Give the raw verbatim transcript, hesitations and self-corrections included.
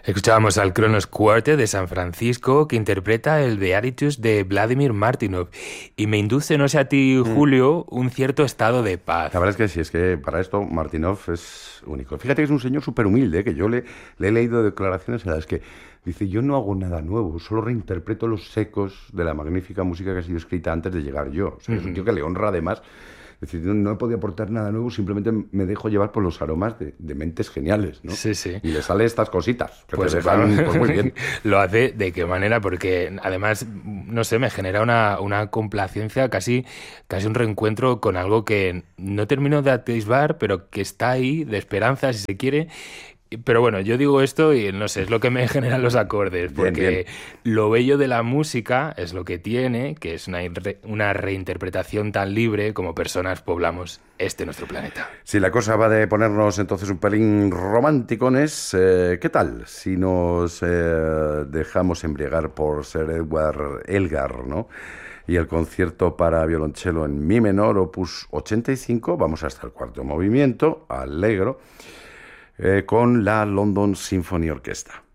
Escuchábamos al Kronos Quartet de San Francisco, que interpreta el Beatitus de Vladimir Martynov, y me induce, no sé a ti, Julio, un cierto estado de paz. La verdad es que sí, es que para esto Martynov es único. Fíjate que es un señor súper humilde, ¿eh? Que yo le, le he leído declaraciones en las que dice: yo no hago nada nuevo, solo reinterpreto los ecos de la magnífica música que ha sido escrita antes de llegar yo. O sea, uh-huh. Es un tío que le honra además. Es decir, no, no he podido aportar nada nuevo, simplemente me dejo llevar por los aromas de, de mentes geniales, ¿no? Sí, sí. Y le sale estas cositas, que pues te dejan pues muy bien. Lo hace de qué manera, porque además, no sé, me genera una, una complacencia, casi, casi un reencuentro con algo que no termino de atisbar, pero que está ahí, de esperanza, si se quiere. Pero bueno, yo digo esto y no sé, es lo que me generan los acordes, porque bien, bien. Lo bello de la música es lo que tiene, que es una, una reinterpretación tan libre como personas poblamos este nuestro planeta. Si la cosa va de ponernos entonces un pelín romanticones, eh, ¿qué tal si nos eh, dejamos embriagar por Sir Edward Elgar, ¿no? Y el concierto para violonchelo en mi menor, opus ochenta y cinco, vamos hasta el cuarto movimiento, allegro, Eh, con la London Symphony Orchestra.